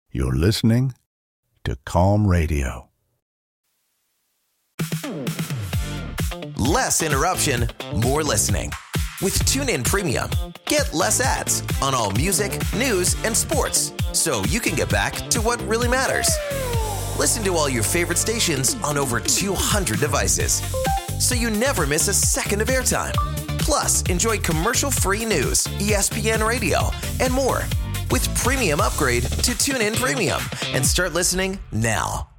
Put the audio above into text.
You're listening to Calm Radio. Less interruption, more listening. With TuneIn Premium, get less ads on all music, news, and sports, so you can get back to what really matters. Listen to all your favorite stations on over 200 devices, so you never miss a second of airtime. Plus, enjoy commercial-free news, ESPN Radio, and more. With Premium, upgrade to TuneIn Premium and start listening now.